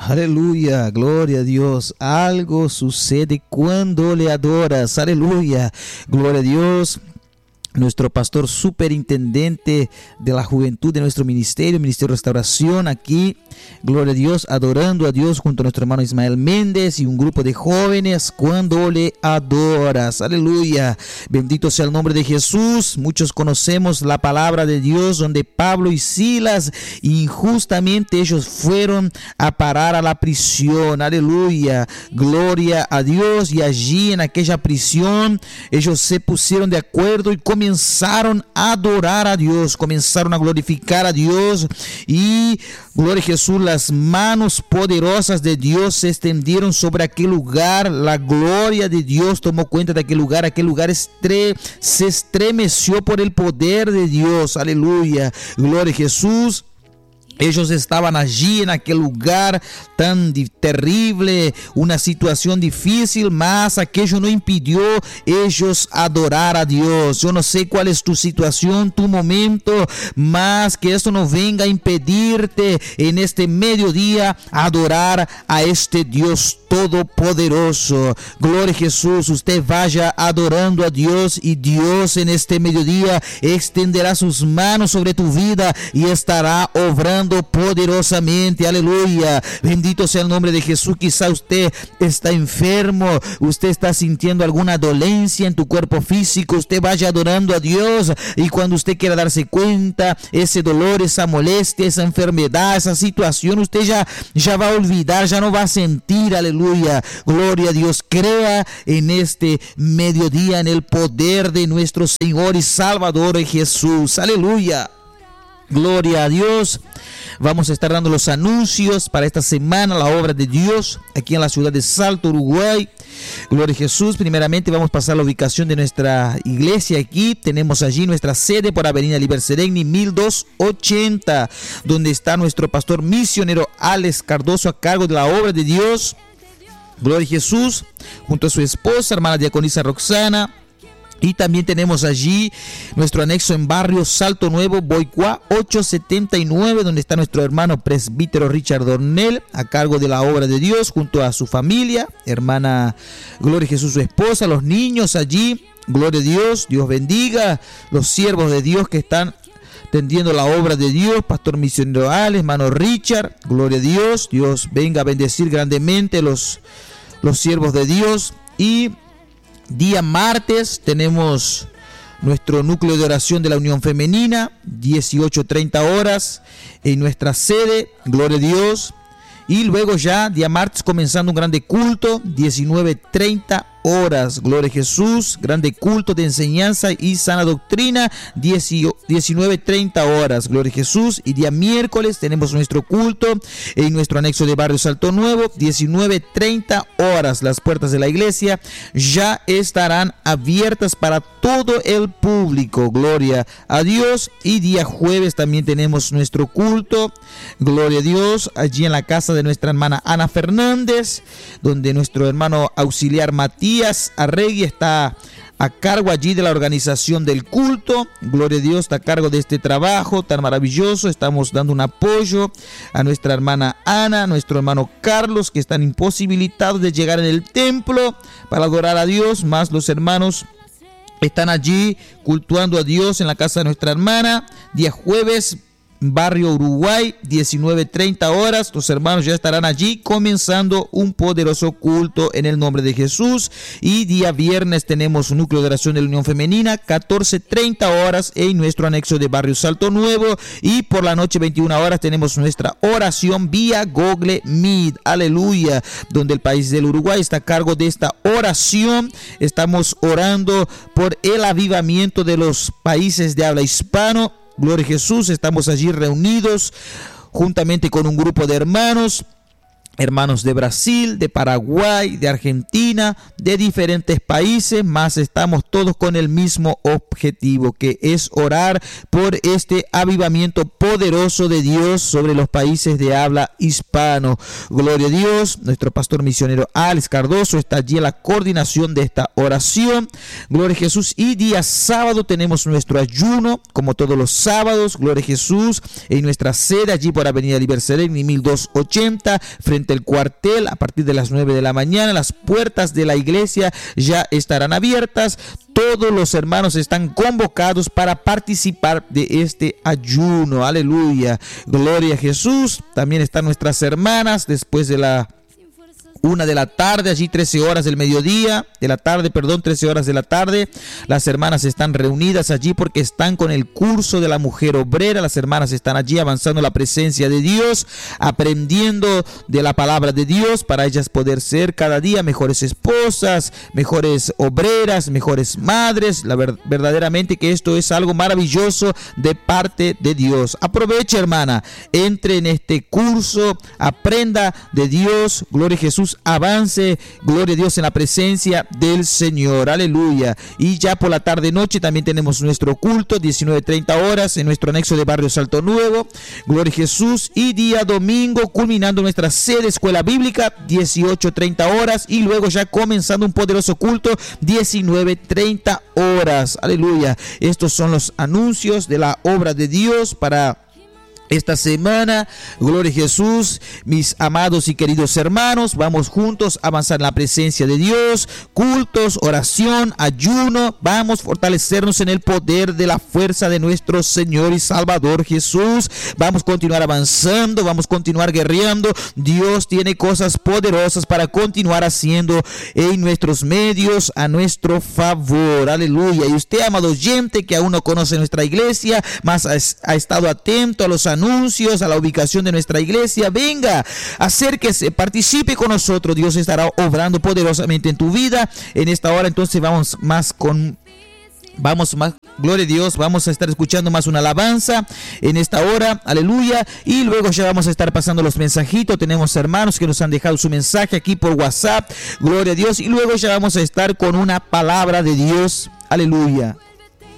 Aleluya, gloria a Dios. Algo sucede cuando le adoras. Aleluya, gloria a Dios. Nuestro pastor superintendente de la juventud de nuestro ministerio, Ministerio de Restauración, aquí, gloria a Dios, adorando a Dios junto a nuestro hermano Ismael Méndez y un grupo de jóvenes cuando le adoras. Aleluya, bendito sea el nombre de Jesús. Muchos conocemos la palabra de Dios donde Pablo y Silas injustamente ellos fueron a parar a la prisión. Aleluya, gloria a Dios. Y allí en aquella prisión ellos se pusieron de acuerdo y comenzaron a adorar a Dios, comenzaron a glorificar a Dios y, gloria a Jesús, las manos poderosas de Dios se extendieron sobre aquel lugar, la gloria de Dios tomó cuenta de aquel lugar se estremeció por el poder de Dios, aleluya, gloria a Jesús. Ellos estaban allí en aquel lugar tan terrible, una situación difícil, mas aquello no impidió ellos adorar a Dios. Yo no sé cuál es tu situación, tu momento, mas que esto no venga a impedirte en este mediodía adorar a este Dios todopoderoso. Gloria a Jesús, usted vaya adorando a Dios y Dios en este mediodía extenderá sus manos sobre tu vida y estará obrando poderosamente, aleluya, bendito sea el nombre de Jesús. Quizá usted está enfermo, usted está sintiendo alguna dolencia en tu cuerpo físico, usted vaya adorando a Dios y cuando usted quiera darse cuenta, ese dolor, esa molestia, esa enfermedad, esa situación, usted ya va a olvidar, ya no va a sentir, aleluya, gloria a Dios. Crea en este mediodía en el poder de nuestro Señor y Salvador Jesús, aleluya. Gloria a Dios. Vamos a estar dando los anuncios para esta semana, la obra de Dios aquí en la ciudad de Salto, Uruguay. Gloria a Jesús. Primeramente vamos a pasar la ubicación de nuestra iglesia aquí. Tenemos allí nuestra sede por Avenida Liber Seregni 1280, donde está nuestro pastor misionero Alex Cardoso a cargo de la obra de Dios. Gloria a Jesús, junto a su esposa, hermana diaconisa Roxana. Y también tenemos allí nuestro anexo en barrio Salto Nuevo, Boicuá 879, donde está nuestro hermano presbítero Richard Dornel a cargo de la obra de Dios junto a su familia, hermana Gloria a Jesús, su esposa, los niños allí, gloria a Dios, Dios bendiga, los siervos de Dios que están atendiendo la obra de Dios, pastor misionero Alex, hermano Richard, gloria a Dios, Dios venga a bendecir grandemente los siervos de Dios. Y día martes tenemos nuestro núcleo de oración de la Unión Femenina, 18:30 horas en nuestra sede, gloria a Dios. Y luego ya, día martes, comenzando un grande culto, 19:30 horas, gloria a Jesús, grande culto de enseñanza y sana doctrina, 19:30 horas, gloria a Jesús. Y día miércoles tenemos nuestro culto en nuestro anexo de barrio Salto Nuevo, 19:30 horas. Las puertas de la iglesia ya estarán abiertas para todo el público, gloria a Dios. Y día jueves también tenemos nuestro culto, gloria a Dios, allí en la casa de nuestra hermana Ana Fernández, donde nuestro hermano auxiliar Matías Arregui está a cargo allí de la organización del culto. Gloria a Dios, está a cargo de este trabajo tan maravilloso. Estamos dando un apoyo a nuestra hermana Ana, a nuestro hermano Carlos, que están imposibilitados de llegar en el templo para adorar a Dios, más los hermanos están allí cultuando a Dios en la casa de nuestra hermana. Día jueves, barrio Uruguay, 19:30 horas. Los hermanos ya estarán allí comenzando un poderoso culto en el nombre de Jesús. Y día viernes tenemos un núcleo de oración de la Unión Femenina, 14:30 horas en nuestro anexo de barrio Salto Nuevo. Y por la noche, 21 horas, tenemos nuestra oración vía Google Meet, aleluya, donde el país del Uruguay está a cargo de esta oración. Estamos orando por el avivamiento de los países de habla hispano. Gloria a Jesús, estamos allí reunidos juntamente con un grupo de hermanos de Brasil, de Paraguay, de Argentina, de diferentes países, más estamos todos con el mismo objetivo, que es orar por este avivamiento poderoso de Dios sobre los países de habla hispana. hispano. Gloria a Dios. Nuestro pastor misionero Alex Cardoso está allí en la coordinación de esta oración. Gloria a Jesús. Y día sábado tenemos nuestro ayuno, como todos los sábados. Gloria a Jesús. En nuestra sede allí por Avenida Libercedén 1280, frente al cuartel, a partir de las 9 de la mañana. Las puertas de la iglesia ya estarán abiertas. Todos los hermanos están convocados para participar de este ayuno. Aleluya. Gloria a Jesús. También están nuestras hermanas después de la 1 de la tarde, allí 13 horas del mediodía, 13 horas de la tarde. Las hermanas están reunidas allí porque están con el curso de la mujer obrera. Las hermanas están allí avanzando en la presencia de Dios, aprendiendo de la palabra de Dios para ellas poder ser cada día mejores esposas, mejores obreras, mejores madres. Verdaderamente que esto es algo maravilloso de parte de Dios. Aproveche, hermana, entre en este curso, aprenda de Dios. Gloria a Jesús. Avance, gloria a Dios, en la presencia del Señor. Aleluya. Y ya por la tarde noche también tenemos nuestro culto, 19:30 horas en nuestro anexo de Barrio Salto Nuevo. Gloria a Jesús. Y día domingo culminando nuestra sede escuela bíblica, 18:30 horas, y luego ya comenzando un poderoso culto, 19:30 horas. Aleluya. Estos son los anuncios de la obra de Dios para esta semana. Gloria a Jesús. Mis amados y queridos hermanos, vamos juntos a avanzar en la presencia de Dios. Cultos, oración, ayuno. Vamos a fortalecernos en el poder de la fuerza de nuestro Señor y Salvador Jesús. Vamos a continuar avanzando, vamos a continuar guerreando. Dios tiene cosas poderosas para continuar haciendo en nuestros medios a nuestro favor. Aleluya. Y usted, amado oyente, que aún no conoce nuestra iglesia, más ha estado atento a los anuncios, a la ubicación de nuestra iglesia, venga, acérquese, participe con nosotros. Dios estará obrando poderosamente en tu vida en esta hora. Entonces vamos más, gloria a Dios, vamos a estar escuchando más una alabanza en esta hora, aleluya, y luego ya vamos a estar pasando los mensajitos. Tenemos hermanos que nos han dejado su mensaje aquí por WhatsApp, gloria a Dios, y luego ya vamos a estar con una palabra de Dios, aleluya.